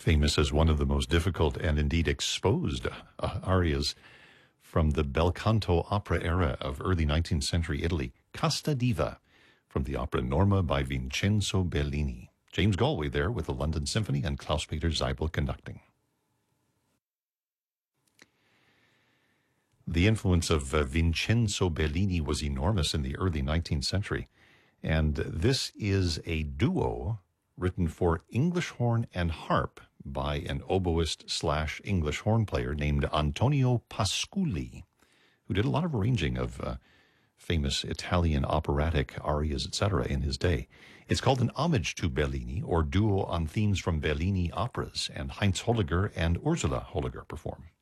famous as one of the most difficult and indeed exposed arias from the bel canto opera era of early 19th century Italy, Casta Diva, from the opera Norma by Vincenzo Bellini. James Galway there with the London Symphony and Klaus-Peter Zeibel conducting. The influence of Vincenzo Bellini was enormous in the early 19th century, and this is a duo written for English horn and harp by an oboist / English horn player named Antonio Pasculi, who did a lot of arranging of famous Italian operatic arias, etc. in his day. It's called an homage to Bellini, or duo on themes from Bellini operas, and Heinz Holliger and Ursula Holliger perform.